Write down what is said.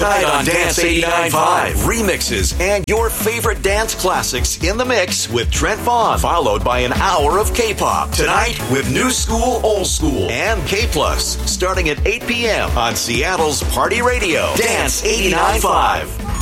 Tonight on Dance 89.5, remixes and your favorite dance classics in the mix with Trent Vaughn, followed by an hour of K-pop. Tonight with New School, Old School, and K+, starting at 8 p.m. on Seattle's Party Radio. Dance 89.5.